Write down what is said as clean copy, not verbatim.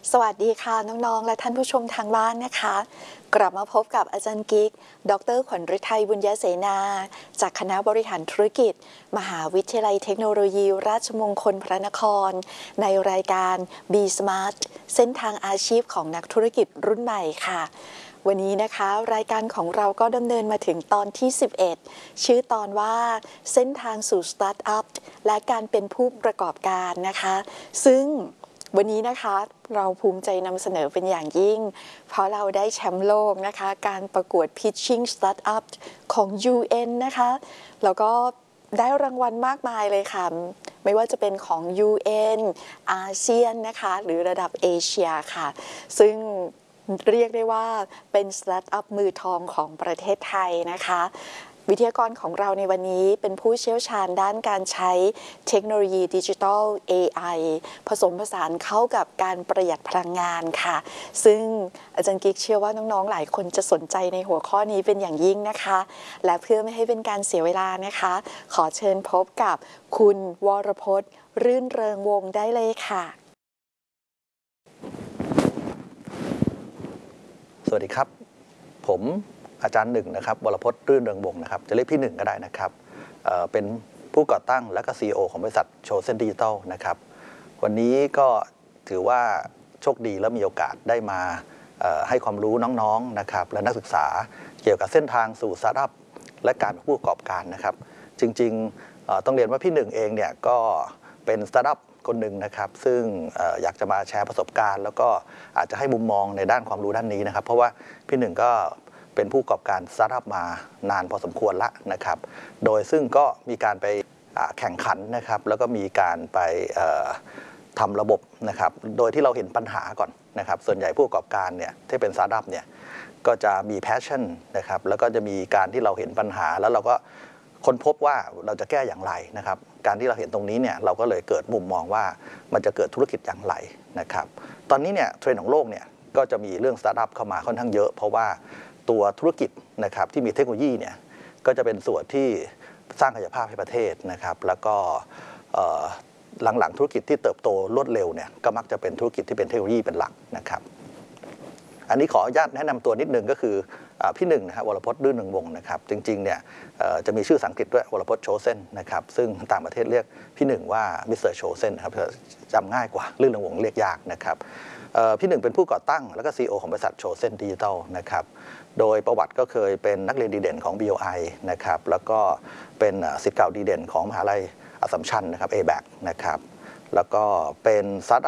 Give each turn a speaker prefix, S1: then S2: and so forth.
S1: สวัสดีค่ะน้องๆและท่านผู้ชมทางบ้านนะคะกลับมาพบกับอาจารย์กิ๊กดร.ขวัญฤทัยบุญญเสนาจากคณะบริหารธุรกิจมหาวิทยาลัยเทคโนโลยีราชมงคลพระนครในรายการ Be Smart เส้นทางอาชีพของนักธุรกิจรุ่นใหม่ค่ะวันนี้นะคะรายการของเราก็ดำเนินมาถึงตอนที่11ชื่อตอนว่าเส้นทางสู่สตาร์ทอัพและการเป็นผู้ประกอบการนะคะซึ่งวันนี้นะคะเราภูมิใจนำเสนอเป็นอย่างยิ่งเพราะเราได้แชมป์โลกนะคะการประกวด Pitching Startup ของ UN นะคะแล้วก็ได้รางวัลมากมายเลยค่ะไม่ว่าจะเป็นของ UN อาเซียนนะคะหรือระดับเอเชียค่ะซึ่งเรียกได้ว่าเป็นสตาร์ทอัพมือทองของประเทศไทยนะคะวิทยากรของเราในวันนี้เป็นผู้เชี่ยวชาญด้านการใช้เทคโนโลยีดิจิทัล AI ผสมผสานเข้ากับการประหยัดพลังงานค่ะซึ่งอาจารย์กิ๊กเชื่อว่าน้องๆหลายคนจะสนใจในหัวข้อนี้เป็นอย่างยิ่งนะคะและเพื่อไม่ให้เป็นการเสียเวลานะคะขอเชิญพบกับคุณวรพจน์รื่นเริงวงศ์ได้เลยค่ะ
S2: สวัสดีครับผมอาจารย์หนึ่งนะครับวรพจน์รื่นเริงวงศ์นะครับจะเรียกพี่หนึ่งก็ได้นะครับเป็นผู้ก่อตั้งและก็ CEO ของบริษัทโชเซนดิจิทัลนะครับวันนี้ก็ถือว่าโชคดีและมีโอกาสได้มาให้ความรู้น้องๆนะครับและนักศึกษาเกี่ยวกับเส้นทางสู่สตาร์ทอัพและการเป็นผู้ประกอบการนะครับจริงๆต้องเรียนว่าพี่หนึ่งเองเนี่ยก็เป็นสตาร์ทอัพคนหนึ่งนะครับซึ่งอยากจะมาแชร์ประสบการณ์แล้วก็อาจจะให้มุมมองในด้านความรู้ด้านนี้นะครับเพราะว่าพี่หนึ่งก็เป็นผู้ประกอบการสตาร์ทอัพมานานพอสมควรแล้วนะครับโดยซึ่งก็มีการไปแข่งขันนะครับแล้วก็มีการไปทำระบบนะครับโดยที่เราเห็นปัญหาก่อนนะครับส่วนใหญ่ผู้ประกอบการเนี่ยที่เป็นสตาร์ทอัพเนี่ยก็จะมีแพชชั่นนะครับแล้วก็จะมีการที่เราเห็นปัญหาแล้วเราก็ค้นพบว่าเราจะแก้อย่างไรนะครับการที่เราเห็นตรงนี้เนี่ยเราก็เลยเกิดมุมมองว่ามันจะเกิดธุรกิจอย่างไรนะครับตอนนี้เนี่ยเทรนด์ของโลกเนี่ยก็จะมีเรื่องสตาร์ทอัพเข้ามาค่อนข้างเยอะเพราะว่าตัวธุรกิจนะครับที่มีเทคโนโลยีเนี่ยก็จะเป็นส่วนที่สร้างศักยภาพให้ประเทศนะครับแล้วก็หลังๆธุรกิจที่เติบโตรวดเร็วเนี่ยก็มักจะเป็นธุรกิจที่เป็นเทคโนโลยีเป็นหลักนะครับอันนี้ขออนุญาตแนะนำตัวนิดนึงก็คือพี่หนึ่งนะครับวรพจน์รื่นเริงวงศ์นะครับจริงๆเนี่ยจะมีชื่อภาษาอังกฤษด้วยวรพจน์โชเซนนะครับซึ่งต่างประเทศเรียกพี่หนึ่งว่ามิสเตอร์โชเซนครับจำง่ายกว่ารื่นเริงวงศ์เรียกยากนะครับพี่หนึ่งเป็นผู้ก่อตั้งแล้วก็ CEO ของบริษัทโชเซนดิจิทัลนะครับโดยประวัติก็เคยเป็นนักเรียนดีเด่นของ BOI นะครับแล้วก็เป็นศิษย์เก่าดีเด่นของมหาลัยอัสสัมชัญนะครับ ABAC นะครับแล้วก็เป็นสตาร์ทอัพ